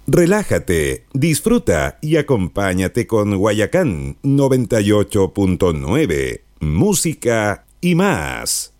Relájate, disfruta y acompáñate con Guayacán 98.9, música y más.